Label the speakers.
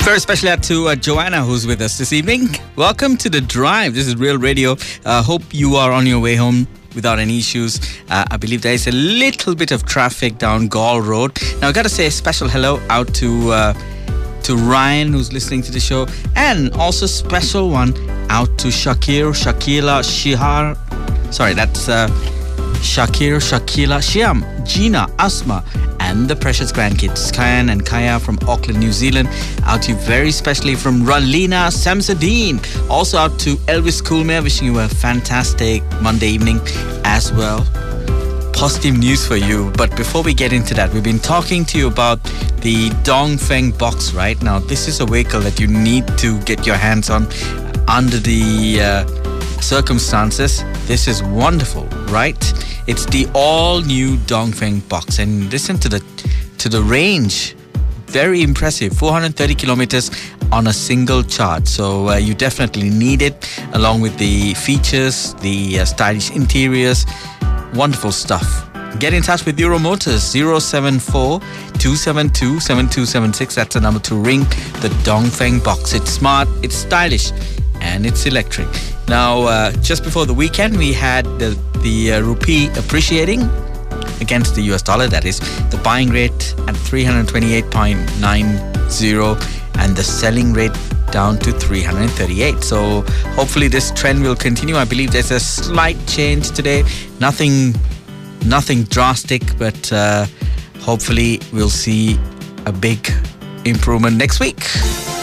Speaker 1: Very special out to Joanna, who's with us this evening. Welcome to The Drive. This is Real Radio. Hope you are on your way home without any issues. I believe there is a little bit of traffic down Gaul Road. Now, I've got to say a special hello out to Ryan, who's listening to the show, and also special one out to Shakila, Shihar. Sorry, that's Shakila, Shyam, Gina, Asma, and the precious grandkids, Kyan and Kaya from Auckland, New Zealand. Out to you very specially from Ralina Samsadeen. Also out to Elvis Coolmare, wishing you a fantastic Monday evening as well. Positive news for you. But before we get into that, we've been talking to you about the Dongfeng box right now. This is a vehicle that you need to get your hands on under the circumstances. This is wonderful, right? It's the all-new Dongfeng box, and listen to the range. Very impressive, 430 kilometers on a single charge. So you definitely need it, along with the features, the stylish interiors. Wonderful stuff. Get in touch with Euro Motors, 074-272-7276. That's the number to ring the Dongfeng box. It's smart, it's stylish, and it's electric. Now, just before the weekend, we had the rupee appreciating against the US dollar. That is the buying rate at 328.90 and the selling rate down to 338. So hopefully this trend will continue. I believe there's a slight change today. Nothing drastic, but hopefully we'll see a big improvement next week.